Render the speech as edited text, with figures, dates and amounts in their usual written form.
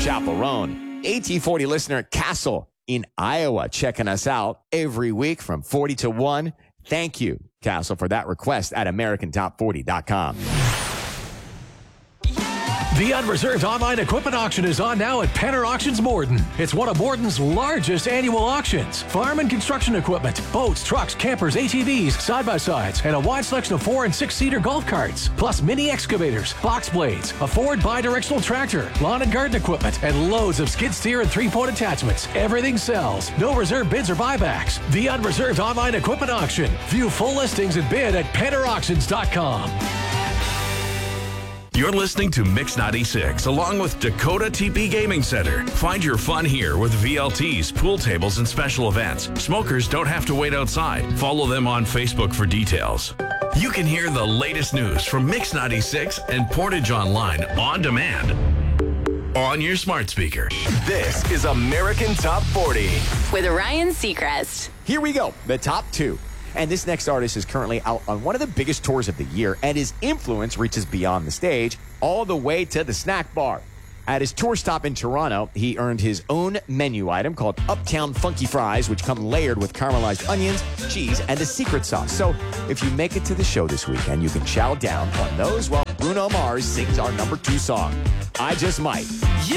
Chaperone. AT40 listener Castle in Iowa checking us out every week from 40 to 1. Thank you, Castle, for that request at AmericanTop40.com. The Unreserved online equipment auction is on now at Penner Auctions Morden. It's one of Morden's largest annual auctions. Farm and construction equipment, boats, trucks, campers, ATVs, side-by-sides, and a wide selection of 4- and 6-seater golf carts. Plus mini excavators, box blades, a Ford bi-directional tractor, lawn and garden equipment, and loads of skid steer and 3-point attachments. Everything sells. No reserve bids or buybacks. The Unreserved online equipment auction. View full listings and bid at PennerAuctions.com. You're listening to Mix 96 along with Dakota TP Gaming Center. Find your fun here with VLTs, pool tables, and special events. Smokers don't have to wait outside. Follow them on Facebook for details. You can hear the latest news from Mix 96 and Portage Online on demand on your smart speaker. This is American Top 40 with Ryan Seacrest. Here we go, the top 2. And this next artist is currently out on one of the biggest tours of the year, and his influence reaches beyond the stage, all the way to the snack bar. At his tour stop in Toronto, he earned his own menu item called Uptown Funky Fries, which come layered with caramelized onions, cheese, and a secret sauce. So if you make it to the show this weekend, you can chow down on those while Bruno Mars sings our number 2 song, I Just Might.